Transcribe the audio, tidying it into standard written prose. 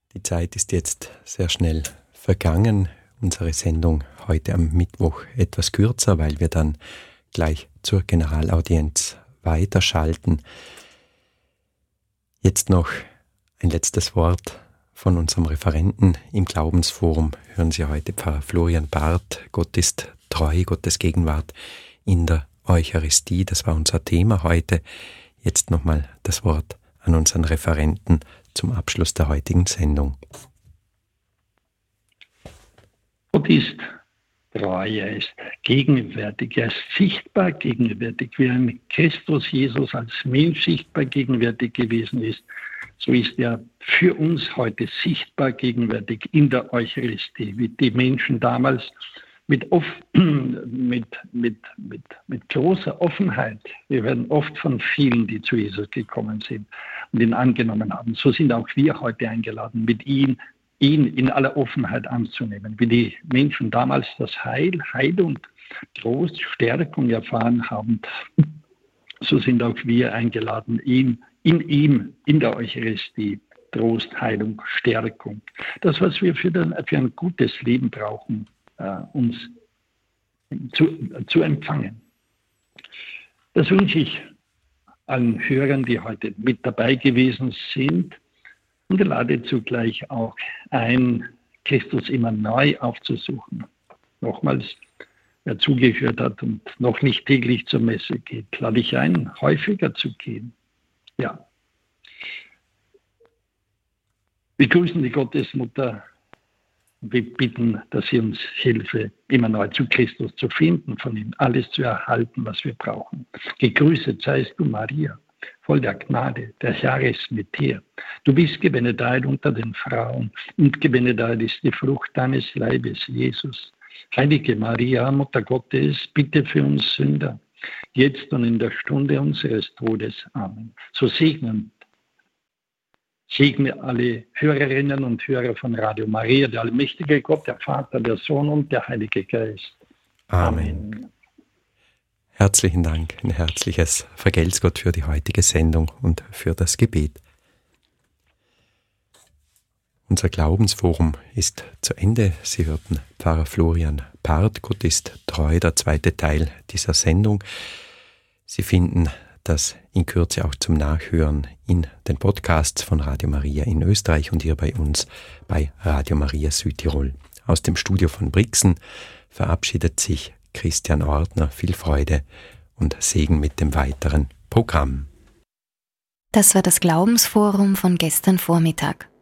Die Zeit ist jetzt sehr schnell vergangen. Unsere Sendung heute am Mittwoch etwas kürzer, weil wir dann gleich zur Generalaudienz weiterschalten. Jetzt noch ein letztes Wort von unserem Referenten im Glaubensforum. Hören Sie heute Pfarrer Florian Barth. Gott ist treu, Gottes Gegenwart in der Eucharistie. Das war unser Thema heute. Jetzt nochmal das Wort an unseren Referenten zum Abschluss der heutigen Sendung. Gott ist treu, er ist gegenwärtig, er ist sichtbar gegenwärtig. Wie ein Christus Jesus als Mensch sichtbar gegenwärtig gewesen ist, so ist er für uns heute sichtbar gegenwärtig in der Eucharistie, wie die Menschen damals mit großer Offenheit. Wir werden oft von vielen, die zu Jesus gekommen sind und ihn angenommen haben. So sind auch wir heute eingeladen, mit ihn in aller Offenheit anzunehmen. Wie die Menschen damals das Heil und Trost, Stärkung erfahren haben, so sind auch wir eingeladen, in ihm, in der Eucharistie, Trost, Heilung, Stärkung. Das, was wir für ein gutes Leben brauchen, uns zu empfangen. Das wünsche ich allen Hörern, die heute mit dabei gewesen sind, und lade zugleich auch ein, Christus immer neu aufzusuchen. Nochmals, wer zugehört hat und noch nicht täglich zur Messe geht, lade ich ein, häufiger zu gehen. Ja. Wir grüßen die Gottesmutter. Wir bitten, dass sie uns hilfe, immer neu zu Christus zu finden, von ihm alles zu erhalten, was wir brauchen. Gegrüßet seist du, Maria, voll der Gnade, der Herr ist mit dir. Du bist gebenedeit unter den Frauen und gebenedeit ist die Frucht deines Leibes, Jesus. Heilige Maria, Mutter Gottes, bitte für uns Sünder, jetzt und in der Stunde unseres Todes. Amen. So segne alle Hörerinnen und Hörer von Radio Maria, der allmächtige Gott, der Vater, der Sohn und der Heilige Geist. Amen. Herzlichen Dank, ein herzliches Vergelt's Gott für die heutige Sendung und für das Gebet. Unser Glaubensforum ist zu Ende. Sie hörten Pfarrer Florian Barth. Gott ist treu, der zweite Teil dieser Sendung. Sie finden das in Kürze auch zum Nachhören in den Podcasts von Radio Maria in Österreich und hier bei uns bei Radio Maria Südtirol. Aus dem Studio von Brixen verabschiedet sich Christian Ortner. Viel Freude und Segen mit dem weiteren Programm. Das war das Glaubensforum von gestern Vormittag.